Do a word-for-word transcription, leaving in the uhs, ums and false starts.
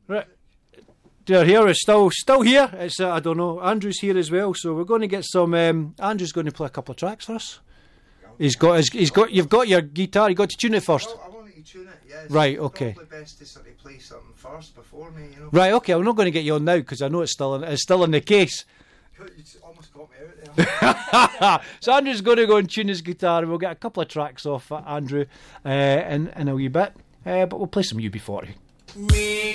Right. They're here. It's still still here. It's uh, I don't know. Andrew's here as well, so we're going to get some. Um, Andrew's going to play a couple of tracks for us. He's got his. He's got. You've got your guitar. You got to tune it first. Well, I want you to tune it. Yes. Right. Okay. Probably best to sort of play something first before me. You know. Right. Okay. I'm not going to get you on now because I know it's still in, it's still in the case. You almost got me out there. So Andrew's going to go and tune his guitar, and we'll get a couple of tracks off uh, Andrew uh, in in a wee bit. Uh, but we'll play some U B forty. Me.